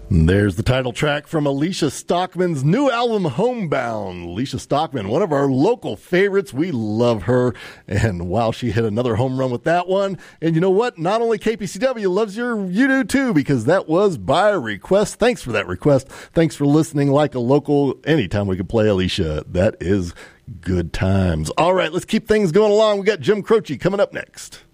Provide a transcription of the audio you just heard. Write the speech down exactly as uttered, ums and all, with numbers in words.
There's the title track from Alicia Stockman's new album, Homebound. Alicia Stockman, one of our local favorites. We love her. And wow, she hit another home run with that one. And you know what? Not only K P C W loves your, you do too, because that was by request. Thanks for that request. Thanks for listening like a local. Anytime we can play Alicia, that is good times. All right, let's keep things going along. We got Jim Croce coming up next.